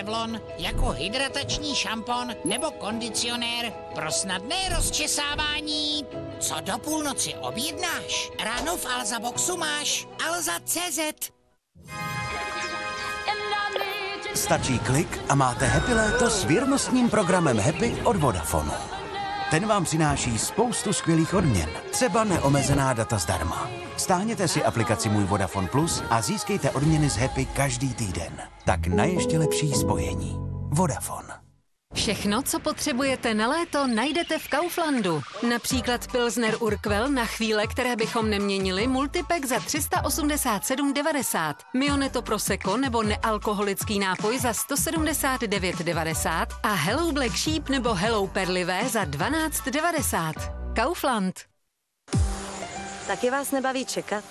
Revlon jako hydratační šampon nebo kondicionér pro snadné rozčesávání. Co do půlnoci objednáš, ráno v Alza Boxu máš Alza.cz. Stačí klik a máte Happy léto s věrnostním programem Happy od Vodafonu. Ten vám přináší spoustu skvělých odměn, třeba neomezená data zdarma. Stáhněte si aplikaci Můj Vodafone Plus a získejte odměny z Happy každý týden. Tak na ještě lepší spojení. Vodafone. Všechno, co potřebujete na léto, najdete v Kauflandu. Například Pilsner Urquell na chvíle, které bychom neměnili, multipack za 387,90. Mioneto Prosecco nebo nealkoholický nápoj za 179,90 a Hello Black Sheep nebo Hello Perlivé za 12,90. Kaufland. Taky vás nebaví čekat?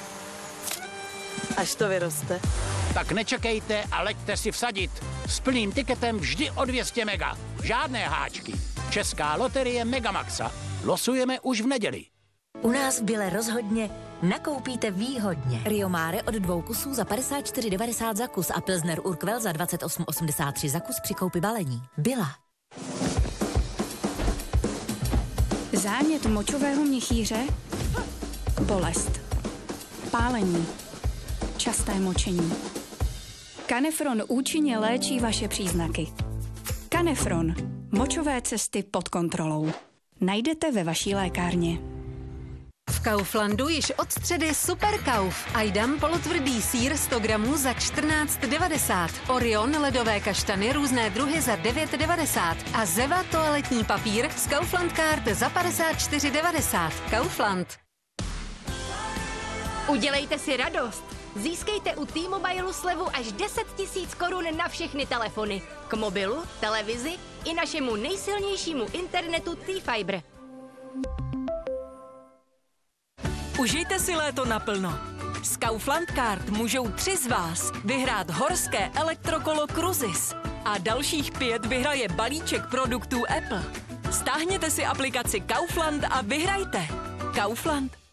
Až to vyroste. Tak nečekejte a leďte si vsadit. S plným tiketem vždy o 200 mega. Žádné háčky. Česká loterie Megamaxa. Losujeme už v neděli. U nás v Bile rozhodně nakoupíte výhodně. Rio Mare od 2 kusů za 54,90 za kus a Pilsner Urquell za 28,83 za kus při koupi balení. Bila. Zánět močového měchýře, bolest, pálení, časté močení. Canefron účinně léčí vaše příznaky. Canefron. Močové cesty pod kontrolou. Najdete ve vaší lékárně. V Kauflandu již od středy Superkauf. Ajdam polotvrdý sýr 100 gramů za 14,90. Orion ledové kaštany různé druhy za 9,90. A Zeva toaletní papír z Kaufland Card za 54,90. Kaufland. Udělejte si radost. Získejte u T-Mobilu slevu až 10 000 korun na všechny telefony. K mobilu, televizi i našemu nejsilnějšímu internetu T-Fiber. Užijte si léto naplno. S Kaufland Card můžou 3 z vás vyhrát horské elektrokolo Crucis a dalších 5 vyhraje balíček produktů Apple. Stáhněte si aplikaci Kaufland a vyhrajte. Kaufland.